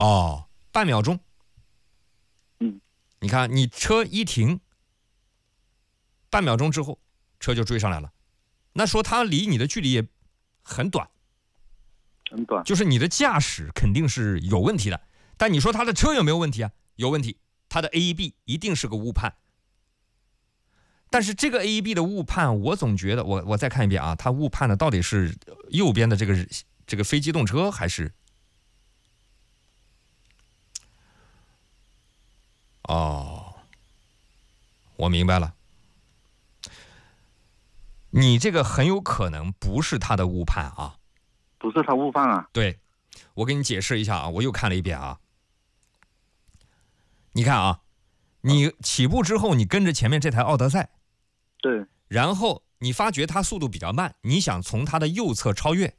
哦，半秒钟。 你看你车一停，半秒钟之后车就追上来了，那说它离你的距离也很短，就是你的驾驶肯定是有问题的。但你说他的车有没有问题啊？有问题，他的 AEB 一定是个误判。但是这个 AEB 的误判，我总觉得我再看一遍啊，他误判的到底是右边的这个非机动车还是？哦，我明白了，你这个很有可能不是他的误判啊。 不是他误判啊？ 对，我给你解释一下啊，我又看了一遍啊。你看啊，你起步之后，你跟着前面这台奥德赛， 对， 然后你发觉它速度比较慢，你想从它的右侧超越，